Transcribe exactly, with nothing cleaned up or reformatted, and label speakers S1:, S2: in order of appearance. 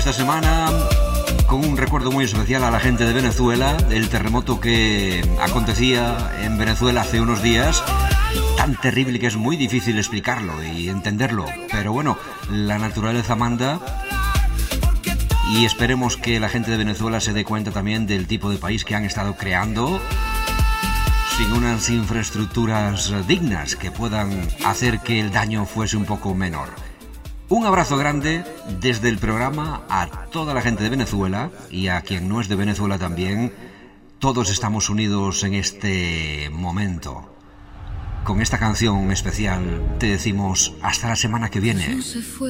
S1: Esta semana, con un recuerdo muy especial a la gente de Venezuela, el terremoto que acontecía en Venezuela hace unos días, tan terrible que es muy difícil explicarlo y entenderlo, pero bueno, la naturaleza manda y esperemos que la gente de Venezuela se dé cuenta también del tipo de país que han estado creando, sin unas infraestructuras dignas que puedan hacer que el daño fuese un poco menor. Un abrazo grande desde el programa a toda la gente de Venezuela y a quien no es de Venezuela también. Todos estamos unidos en este momento. Con esta canción especial te decimos hasta la semana que viene.